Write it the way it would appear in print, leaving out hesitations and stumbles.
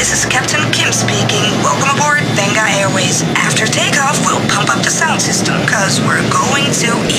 this is Captain Kim speaking. Welcome aboard Benga Airways. After takeoff, we'll pump up the sound system, cause we're going to